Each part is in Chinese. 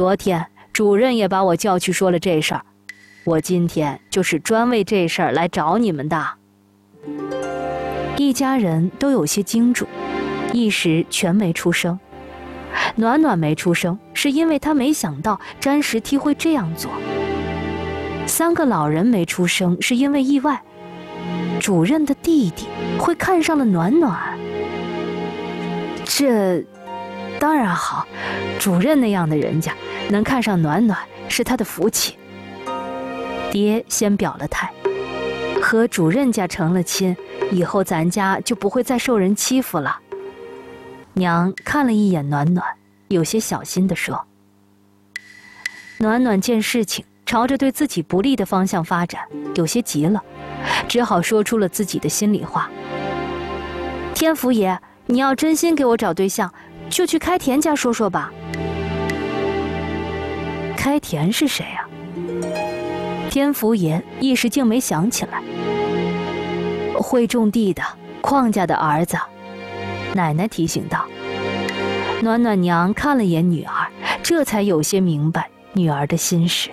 昨天主任也把我叫去说了这事儿，我今天就是专为这事儿来找你们的。一家人都有些惊住，一时全没出声。暖暖没出声，是因为她没想到粘石梯会这样做。三个老人没出声，是因为意外，主任的弟弟会看上了暖暖。这当然好，主任那样的人家能看上暖暖是他的福气。爹先表了态，和主任家成了亲，以后咱家就不会再受人欺负了。娘看了一眼暖暖，有些小心地说。暖暖见事情朝着对自己不利的方向发展，有些急了，只好说出了自己的心里话。天福爷，你要真心给我找对象，就去开田家说说吧。开田是谁啊？天福爷一时竟没想起来。会种地的邝家的儿子，奶奶提醒道。暖暖娘看了眼女儿，这才有些明白女儿的心事。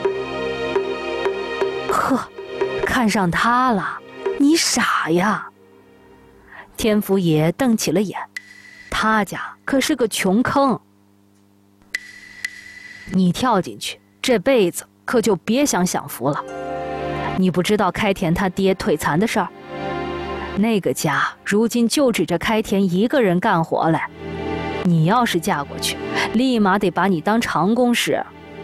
呵，看上他了，你傻呀！天福爷瞪起了眼，他家可是个穷坑，你跳进去，这辈子可就别想享福了。你不知道开田他爹腿残的事儿？那个家如今就指着开田一个人干活来，你要是嫁过去，立马得把你当长工使。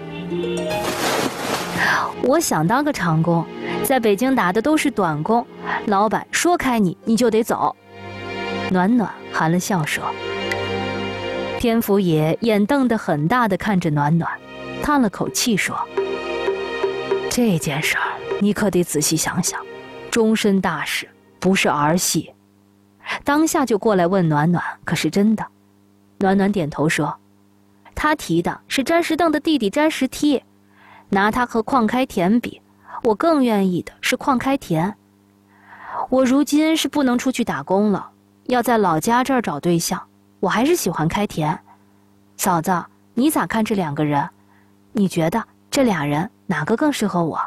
我想当个长工，在北京打的都是短工，老板说开你，你就得走。暖暖含了笑说。天福爷眼瞪得很大的看着暖暖，叹了口气说：这件事儿你可得仔细想想，终身大事，不是儿戏。当下就过来问暖暖可是真的。暖暖点头说，他提的是粘石凳的弟弟粘石梯，拿他和邝开田比，我更愿意的是邝开田。我如今是不能出去打工了，要在老家这儿找对象，我还是喜欢开田。嫂子，你咋看这两个人？你觉得这俩人哪个更适合我？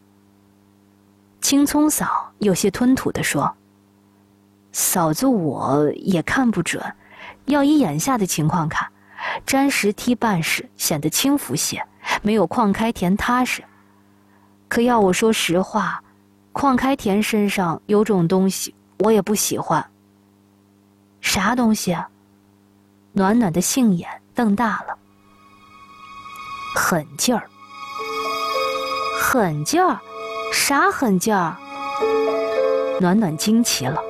青葱嫂有些吞吐地说，嫂子我也看不准，要以眼下的情况看，粘石梯办事显得轻浮些，没有邝开田踏实。可要我说实话，邝开田身上有种东西我也不喜欢。啥东西啊？暖暖的杏眼瞪大了。狠劲儿。狠劲儿？啥狠劲儿？暖暖惊奇了。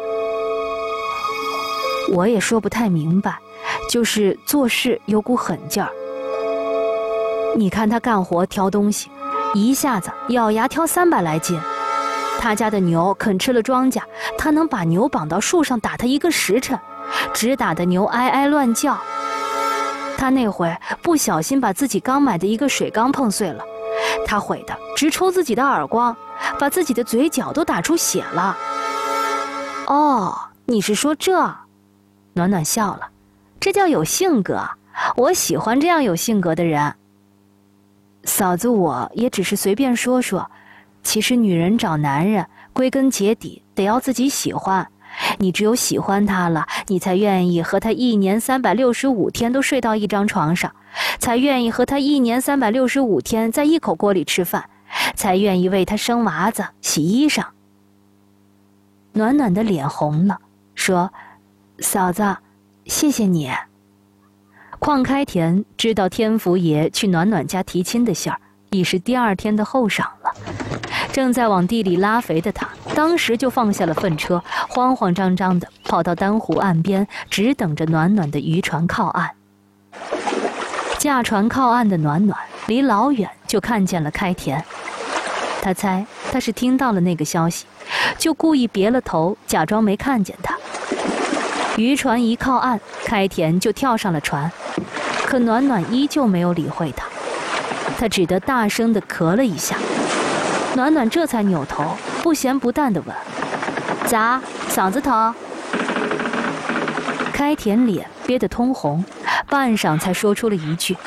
我也说不太明白，就是做事有股狠劲儿。你看他干活挑东西，一下子咬牙挑300来斤。他家的牛啃吃了庄稼，他能把牛绑到树上打他1个时辰，直打的牛哀哀乱叫。他那回不小心把自己刚买的一个水缸碰碎了，他悔得直抽自己的耳光，把自己的嘴角都打出血了。哦，你是说这？暖暖笑了，这叫有性格，我喜欢这样有性格的人。嫂子我也只是随便说说，其实女人找男人归根结底得要自己喜欢，你只有喜欢他了，你才愿意和他1年365天都睡到一张床上，才愿意和他1年365天在一口锅里吃饭，才愿意为他生娃子洗衣裳。暖暖的脸红了，说，嫂子谢谢你。邝开田知道天福爷去暖暖家提亲的信儿，已是第2天的后晌了。正在往地里拉肥的他，当时就放下了粪车，慌慌张张地跑到丹湖岸边，只等着暖暖的渔船靠岸。驾船靠岸的暖暖离老远就看见了开田，他猜他是听到了那个消息，就故意别了头，假装没看见他。渔船一靠岸，开田就跳上了船，可暖暖依旧没有理会他，他只得大声地咳了一下。暖暖这才扭头，不咸不淡地问，咋，嗓子疼？开田脸憋得通红，半晌才说出了一句，